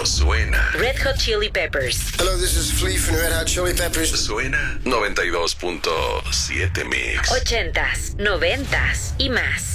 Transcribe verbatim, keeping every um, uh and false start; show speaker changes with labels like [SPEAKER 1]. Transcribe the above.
[SPEAKER 1] pero suena.
[SPEAKER 2] Red Hot Chili Peppers.
[SPEAKER 3] Hello, this is Flea from Red Hot Chili Peppers.
[SPEAKER 1] Suena noventa y dos punto siete Mix.
[SPEAKER 2] Ochentas, noventas y más.